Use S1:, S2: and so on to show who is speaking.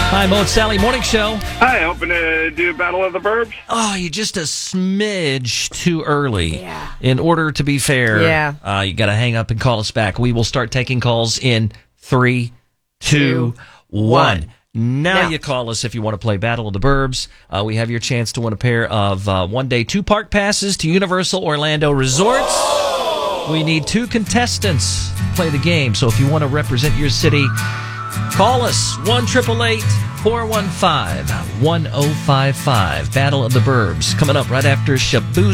S1: Hi, Mo and Sally Morning Show.
S2: Hi, hoping to do Battle of the Burbs.
S1: Oh, you're just a smidge too early. Yeah. In order to be fair, you got to hang up and call us back. We will start taking calls in 3, 2, 1. Now you call us if you want to play Battle of the Burbs. We have your chance to win a pair of one-day 2 park passes to Universal Orlando Resorts. We need 2 contestants to play the game. So if you want to represent your city, call us 1-888-415-1055. Battle of the Burbs coming up right after Shaboozle.